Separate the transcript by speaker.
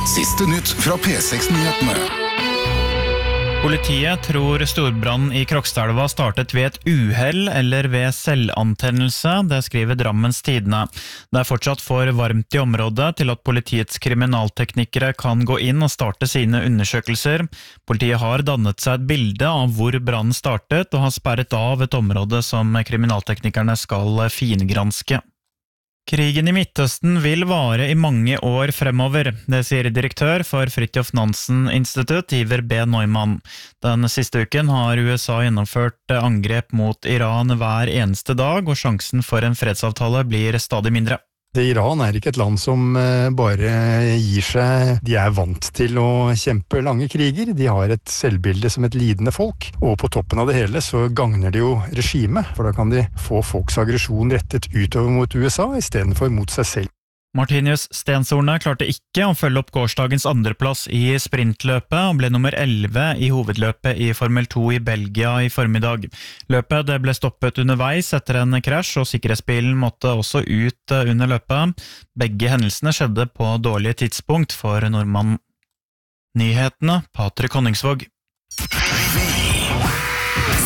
Speaker 1: Siste nytt fra P6-nyhetene.
Speaker 2: Politiet tror storbrannen i Krokstadelva startet ved et uhell eller ved selvantennelse, det skriver Drammens Tidende. Det er fortsatt for varmt i området til at politiets kriminalteknikere kan gå inn og starte sine undersøkelser. Politiet har dannet seg et bilde av hvor brannen startet og har sperret av et område som kriminalteknikerne skal fingranske. Krigen i Midtøsten vil vare i mange år fremover, det sier direktør for Fridtjof Nansen Institutt, Iver B. Neumann. Den siste uken har USA gjennomført angrep mot Iran hver eneste dag, og sjansen for en fredsavtale blir stadig mindre.
Speaker 3: Iran er ikke et land som bare gir seg. De er vant til å kjempe lange kriger. De har et selvbilde som et lidende folk. Og på toppen av det hele så gagner det jo regimet, for da kan de få folks aggresjon rettet utover mot USA i stedet for mot seg selv.
Speaker 2: Martinius Stenshorne klarte ikke å følge opp gårsdagens andreplass i sprintløpet og ble nummer 11 i hovedløpet i Formel 2 i Belgia i formiddag. Løpet ble stoppet underveis etter en krasj, og sikkerhetsbilen måtte også ut under løpet. Begge hendelsene skjedde på dårlige tidspunkt for nordmannen. Nyhetene, Patrik Honningsvåg.